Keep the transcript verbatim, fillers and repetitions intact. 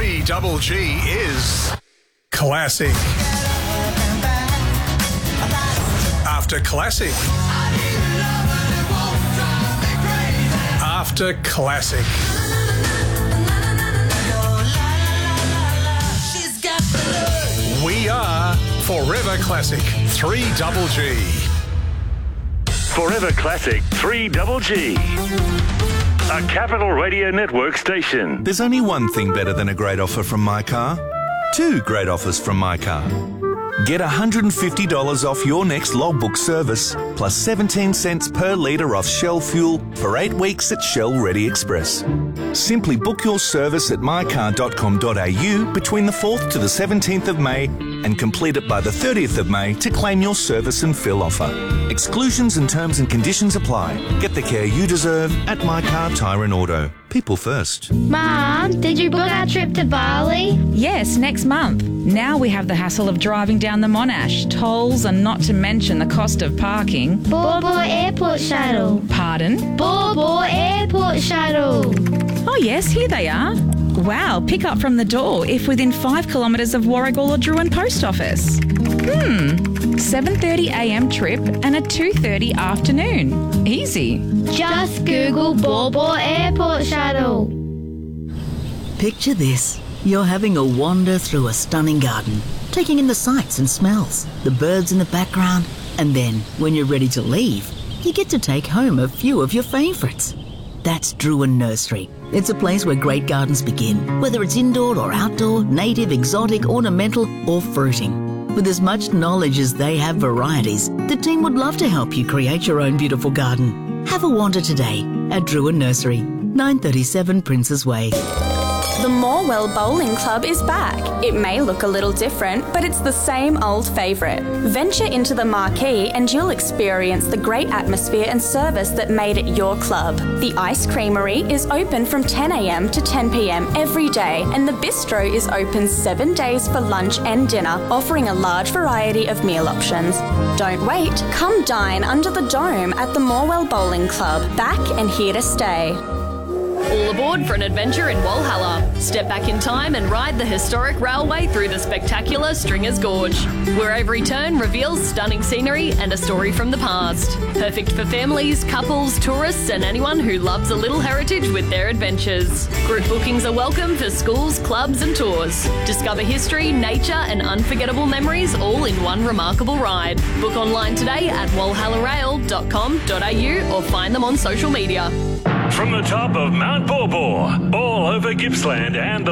three Double G is classic. After classic. After classic. We are Forever Classic three Double G. Forever Classic three Double G. A Capital Radio Network station. There's only one thing better than a great offer from My Car. Two great offers from My Car. Get one hundred fifty dollars off your next logbook service, plus seventeen cents per litre off Shell fuel for eight weeks at Shell Ready Express. Simply book your service at my car dot com dot a u between the fourth to the seventeenth of May and complete it by the thirtieth of May to claim your service and fill offer. Exclusions and terms and conditions apply. Get the care you deserve at My Car Tyre and Auto. People first. Mum, did you book our trip to Bali? Yes, next month. Now we have the hassle of driving down the Monash, tolls, and not to mention the cost of parking. Bor Bor Airport Shuttle. Pardon? Bor Bor Airport Shuttle. Oh yes, here they are. Wow, pick up from the door if within five kilometres of Warragul or Druin Post Office. Hmm, seven thirty a m trip and a two thirty afternoon. Easy. Just Google Bor Bor Airport Shuttle. Picture this. You're having a wander through a stunning garden, taking in the sights and smells, the birds in the background, and then, when you're ready to leave, you get to take home a few of your favourites. That's Druin Nursery. It's a place where great gardens begin, whether it's indoor or outdoor, native, exotic, ornamental, or fruiting. With as much knowledge as they have varieties, the team would love to help you create your own beautiful garden. Have a wander today at Druin Nursery, nine thirty-seven Princes Way. The Morwell Bowling Club is back. It may look a little different, but it's the same old favourite. Venture into the marquee and you'll experience the great atmosphere and service that made it your club. The Ice Creamery is open from ten a m to ten p m every day, and the bistro is open seven days for lunch and dinner, offering a large variety of meal options. Don't wait, come dine under the dome at the Morwell Bowling Club, back and here to stay. All aboard for an adventure in Walhalla. Step back in time and ride the historic railway through the spectacular Stringer's Gorge, where every turn reveals stunning scenery and a story from the past. Perfect for families, couples, tourists, and anyone who loves a little heritage with their adventures. Group bookings are welcome for schools, clubs, and tours. Discover history, nature, and unforgettable memories all in one remarkable ride. Book online today at walhalla rail dot com dot a u or find them on social media. From the top of Mount Bor Bor, all over Gippsland and the